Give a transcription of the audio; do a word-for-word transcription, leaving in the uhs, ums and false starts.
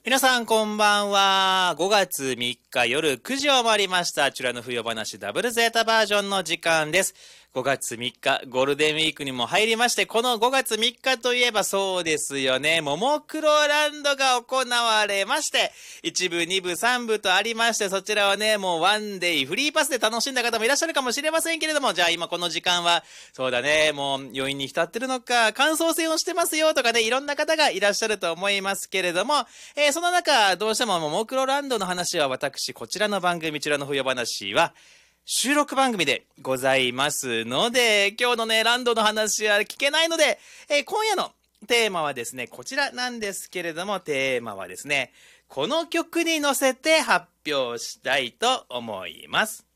皆さんこんばんは。ごがつみっか夜くじを回りました。チュラの冬話ダブルゼータバージョンの時間です。ごがつみっかゴールデンウィークにも入りまして、このごがつみっかといえばそうですよね、ももクロランドが行われまして、いちぶにぶさんぶとありまして、そちらはねもうワンデイフリーパスで楽しんだ方もいらっしゃるかもしれませんけれども、じゃあ今この時間はそうだね、もう余韻に浸ってるのか感想戦をしてますよとかね、いろんな方がいらっしゃると思いますけれども、えー、その中どうしてもももクロランドの話は私こちらの番組チュラの冬話は収録番組でございますので、今日のねランドの話は聞けないので、えー、今夜のテーマはですねこちらなんですけれども、テーマはですねこの曲に乗せて発表したいと思います。